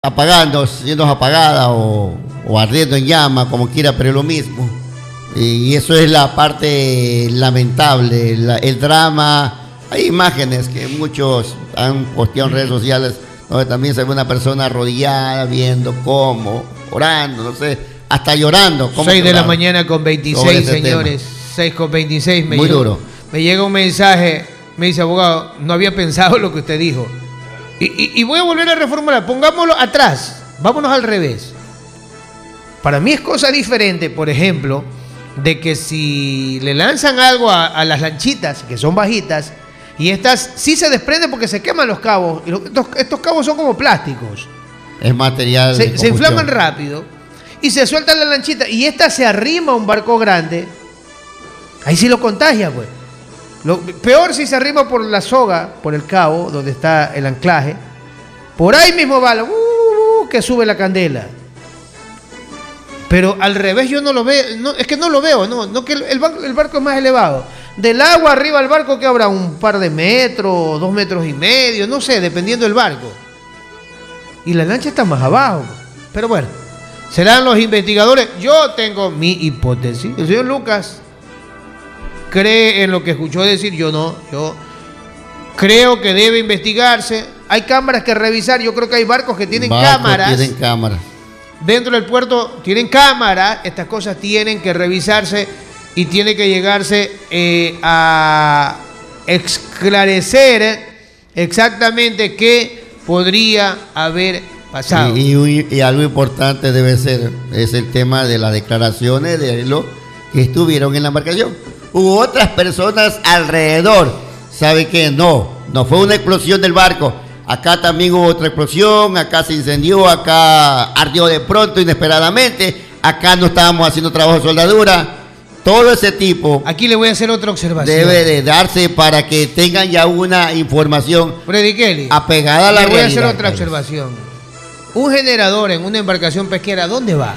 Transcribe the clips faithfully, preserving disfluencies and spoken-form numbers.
apagando, siendo apagada o, o ardiendo en llama, como quiera, pero es lo mismo. Y eso es la parte lamentable, la, el drama. Hay imágenes que muchos han posteado en redes sociales donde también se ve una persona arrodillada viendo cómo, orando, no sé, hasta llorando. seis de la mañana con veintiséis, señores. seis con veintiséis. Me Muy llegó, duro. Me llega un mensaje, me dice, abogado, no había pensado lo que usted dijo. Y, y, y voy a volver a reformular, pongámoslo atrás, vámonos al revés. Para mí es cosa diferente, por ejemplo, de que si le lanzan algo a, a las lanchitas, que son bajitas, y estas sí se desprenden porque se queman los cabos, y los, estos, estos cabos son como plásticos. Es material de Se, se inflaman rápido, y se suelta la lanchita, y esta se arrima a un barco grande, ahí sí lo contagia, pues. Lo, peor si se arrima por la soga, por el cabo, donde está el anclaje. Por ahí mismo va, uh, que sube la candela. Pero al revés yo no lo veo, no, es que no lo veo, no, no que el, el, barco, el barco es más elevado. Del agua arriba al barco que habrá un par de metros, dos metros y medio, no sé, dependiendo del barco. Y la lancha está más abajo. Pero bueno, serán los investigadores. Yo tengo mi hipótesis. El señor Lucas cree en lo que escuchó decir, yo no, yo creo que debe investigarse. Hay cámaras que revisar, yo creo que hay barcos que tienen Barcos cámaras. Tienen cámaras. Dentro del puerto tienen cámaras, estas cosas tienen que revisarse y tiene que llegarse eh, a esclarecer exactamente qué podría haber pasado. Y, y, y algo importante debe ser, es el tema de las declaraciones de los que estuvieron en la embarcación. Hubo otras personas alrededor. ¿Sabe qué? No, no fue una explosión del barco. Acá también hubo otra explosión, acá se incendió, acá ardió de pronto, inesperadamente. Acá no estábamos haciendo trabajo de soldadura. Todo ese tipo. Aquí le voy a hacer otra observación. Debe de darse para que tengan ya una información Freddy Kelly, apegada a la le voy realidad. a hacer otra observación. Un generador en una embarcación pesquera, ¿dónde va?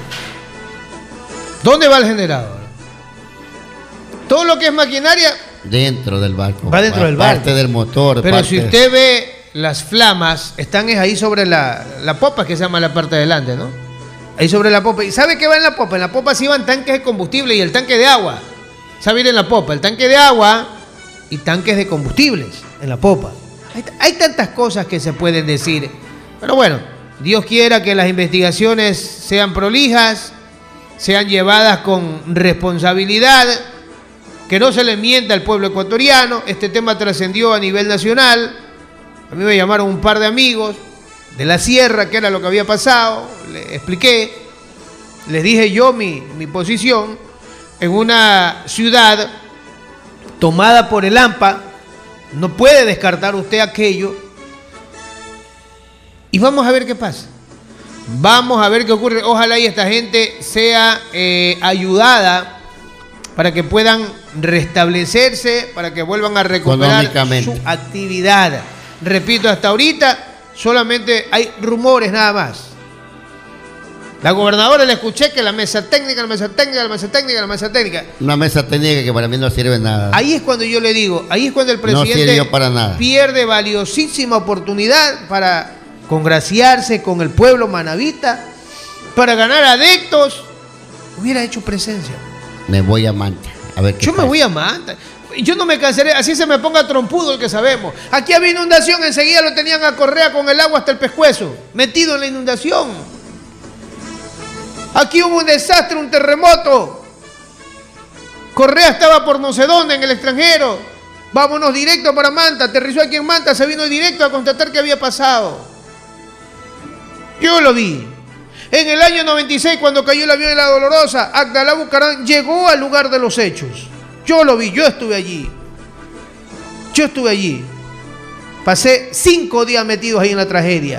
¿Dónde va el generador? Todo lo que es maquinaria dentro del barco. va dentro del barco. Parte del motor. Pero parte... si usted ve las flamas, están ahí sobre la, la popa, que se llama la parte de adelante, ¿no? Ahí sobre la popa. ¿Y sabe qué va en la popa? En la popa sí van tanques de combustible y el tanque de agua. ¿Sabe ir en la popa? El tanque de agua y tanques de combustibles en la popa. Hay, hay tantas cosas que se pueden decir. Pero bueno, Dios quiera que las investigaciones sean prolijas, sean llevadas con responsabilidad, que no se le mienta al pueblo ecuatoriano. Este tema trascendió a nivel nacional. A mí me llamaron un par de amigos de la sierra, que era lo que había pasado. Les expliqué, les dije yo mi, mi posición en una ciudad tomada por el AMPA. No puede descartar usted aquello. Y vamos a ver qué pasa. Vamos a ver qué ocurre. Ojalá y esta gente sea eh, ayudada para que puedan restablecerse, para que vuelvan a recuperar su actividad. Repito, hasta ahorita solamente hay rumores nada más. La gobernadora le escuché que la mesa técnica, la mesa técnica, la mesa técnica, la mesa técnica. Una mesa técnica que para mí no sirve de nada. Ahí es cuando yo le digo, ahí es cuando el presidente no para nada. pierde valiosísima oportunidad para congraciarse con el pueblo manabita, para ganar adeptos. Hubiera hecho presencia. Me voy a Manta. A ver qué yo pasa. me voy a Manta. Yo no me cansaré, así se me ponga trompudo el que sabemos. Aquí había inundación, enseguida lo tenían a Correa con el agua hasta el pescuezo, metido en la inundación. Aquí hubo un desastre, un terremoto. Correa estaba por no sé dónde, en el extranjero. Vámonos directo para Manta, aterrizó aquí en Manta, se vino directo a constatar qué había pasado. Yo lo vi. En el año noventa y seis, cuando cayó el avión de La Dolorosa, Agdalá Bucarán llegó al lugar de los hechos. Yo lo vi, yo estuve allí. Yo estuve allí. Pasé cinco días metidos ahí en la tragedia.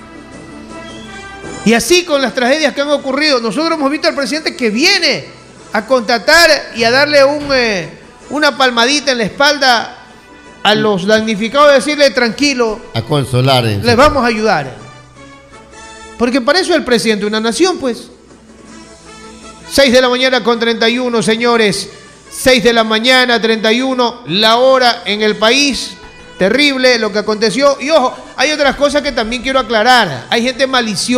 Y así con las tragedias que han ocurrido, nosotros hemos visto al presidente que viene a constatar y a darle un, eh, una palmadita en la espalda a los damnificados, decirle tranquilo, a consolar. Les vamos a ayudar. Porque para eso es el presidente de una nación, pues. seis de la mañana con treinta y uno, señores. seis de la mañana, treinta y uno, la hora en el país. terrible lo que aconteció. Y ojo, hay otras cosas que también quiero aclarar. Hay gente maliciosa